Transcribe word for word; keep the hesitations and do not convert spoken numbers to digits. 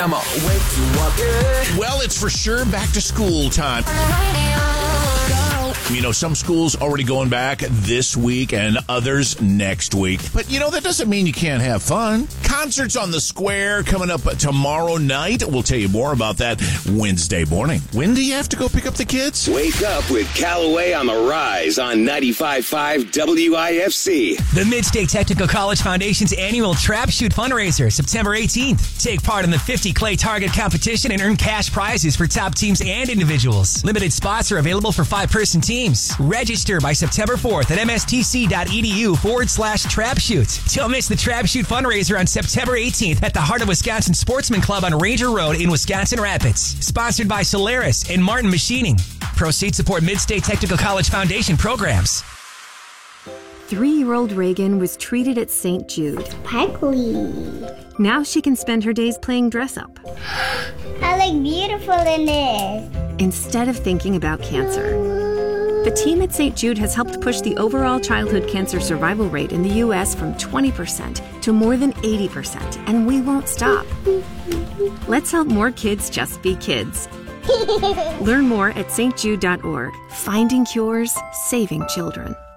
I'm gonna wake you up, yeah. Well, it's for sure back to school time. You know, some schools already going back this week and others next week. But, you know, that doesn't mean you can't have fun. Concerts on the Square coming up tomorrow night. We'll tell you more about that Wednesday morning. When do you have to go pick up the kids? Wake up with Callaway on the Rise on ninety-five point five W I F C. The Mid-State Technical College Foundation's annual Trap Shoot fundraiser, September eighteenth. Take part in the fifty clay target competition and earn cash prizes for top teams and individuals. Limited spots are available for five-person teams. Register by September fourth at mstc.edu forward slash trap shoot. Don't miss the Trap Shoot fundraiser on September eighteenth at the Heart of Wisconsin Sportsman Club on Ranger Road in Wisconsin Rapids. Sponsored by Solaris and Martin Machining. Proceeds support Mid-State Technical College Foundation programs. Three-year-old Reagan was treated at Saint Jude. Sparkly. Now she can spend her days playing dress-up. I look beautiful in this. Instead of thinking about cancer. The team at Saint Jude has helped push the overall childhood cancer survival rate in the U S from twenty percent to more than eighty percent, and we won't stop. Let's help more kids just be kids. Learn more at s t jude dot org. Finding cures, saving children.